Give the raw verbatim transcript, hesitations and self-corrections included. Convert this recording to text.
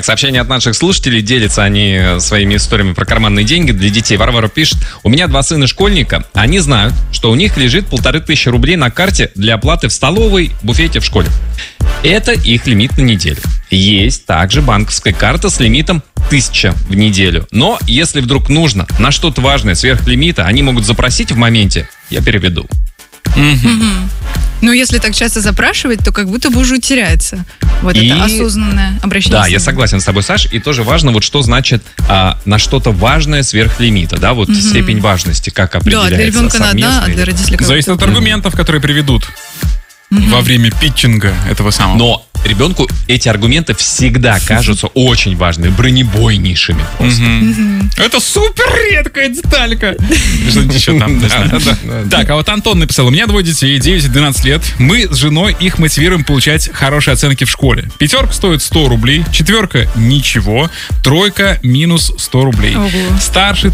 Так, сообщение от наших слушателей. Делятся они своими историями про карманные деньги для детей. Варвара пишет: у меня два сына школьника. Они знают, что у них лежит полторы тысячи рублей на карте для оплаты в столовой, буфете в школе. Это их лимит на неделю. Есть также банковская карта с лимитом тысяча в неделю. Но если вдруг нужно на что-то важное сверх лимита, они могут запросить в моменте, я переведу. Mm-hmm. Ну, если так часто запрашивать, то как будто бы уже теряется вот и... это осознанное обращение. Да, я согласен с тобой, Саш. И тоже важно, вот что значит а, на что-то важное сверх лимита, да, вот mm-hmm. степень важности, как определяется. Да, для ребенка на одна, а для родителей как зависит от аргументов, которые приведут mm-hmm. во время питчинга этого самого. Но ребенку эти аргументы всегда кажутся очень важными, бронебойнейшими. Mm-hmm. Это супер редкая деталька. Что-нибудь еще там. Так, а вот Антон написал: у меня двое детей, девять и двенадцать лет. Мы с женой их мотивируем получать хорошие оценки в школе. Пятерка стоит сто рублей, четверка — ничего, тройка — минус сто рублей. Старший